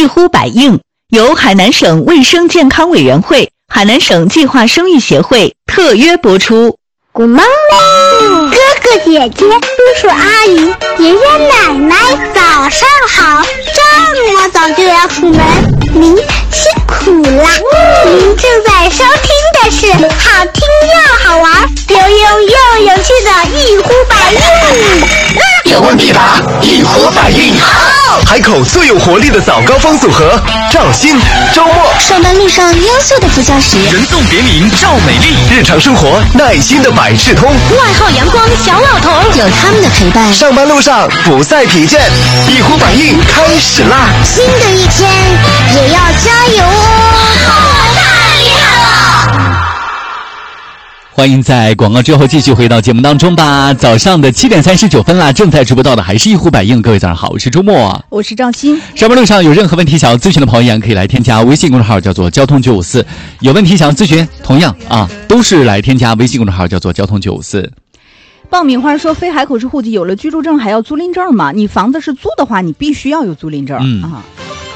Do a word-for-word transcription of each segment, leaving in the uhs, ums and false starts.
呼百应，由海南省卫生健康委员会、海南省计划生育协会特约播出。 Good morning， 哥哥姐姐、叔叔阿姨、爷爷奶奶，早上好！这么早就要出门，您辛苦啦！您正在收听的是好听又好玩、有用又有趣的一呼百应。 有问必答，一呼百应。好，海口最有活力的早高峰组合，赵鑫、周末。 上班路上优秀的副驾驶， 人送别名赵美丽。日常生活耐心的百事通， 外号阳光小老头，有他们的陪伴， 上班路上不再疲倦。一呼百应开始啦！ 新的一天也要加油哦！太厉害了！ 欢迎在广告之后继续回到节目当中吧。早上的七点三十九分啦，正在直播到的还是一呼百应。各位早上好，我是周末， 我是赵鑫。 上班路上有任何问题想要咨询的朋友，可以来添加微信公众号叫做交通九五四。有问题想要咨询，同样啊，都是来添加微信公众号叫做交通九五四。 爆米花说，非海口市户籍有了居住证还要租赁证吗？你房子是租的话，你必须要有租赁证、嗯、啊。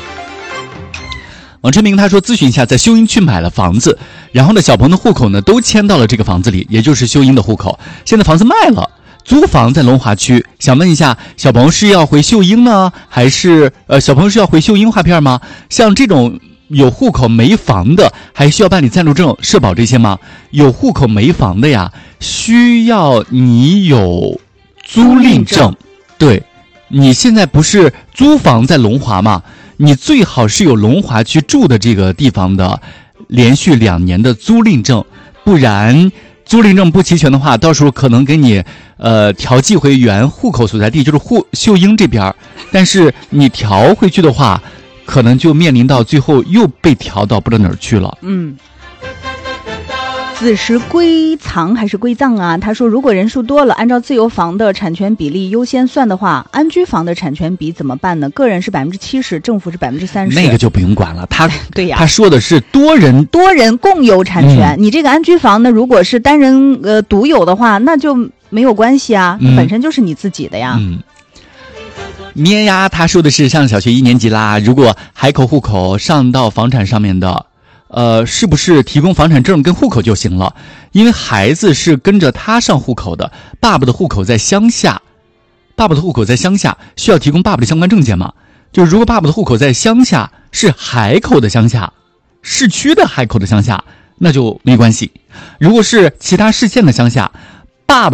王春明他说，咨询一下，在秀英区买了房子，然后呢，小鹏的户口呢都迁到了这个房子里，也就是秀英的户口。现在房子卖了，租房在龙华区，想问一下，小鹏是要回秀英呢，还是呃，小鹏是要回秀英划片吗？像这种有户口没房的，还需要办理暂住证、社保这些吗？有户口没房的呀，需要你有租赁证。对，你现在不是租房在龙华吗？你最好是有龙华区住的这个地方的连续两年的租赁证，不然租赁证不齐全的话，到时候可能给你呃调寄回原户口所在地，就是户秀英这边，但是你调回去的话，可能就面临到最后又被调到不知道哪儿去了。 嗯。子时归藏还是归藏啊？他说，如果人数多了，按照自有房的产权比例优先算的话，安居房的产权比怎么办呢？个人是百分之七十，政府是百分之三十。 那个就不用管了，他对呀， 他说的是多人多人共有产权。嗯、你这个安居房呢，如果是单人呃独有的话，那就没有关系啊，嗯、本身就是你自己的呀。 嗯。咩呀，他说的是上小学一年级啦，如果海口户口上到房产上面的。呃，是不是提供房产证跟户口就行了？因为孩子是跟着他上户口的，爸爸的户口在乡下，爸爸的户口在乡下，需要提供爸爸的相关证件吗？就是如果爸爸的户口在乡下，是海口的乡下，市区的海口的乡下，那就没关系。如果是其他市县的乡下，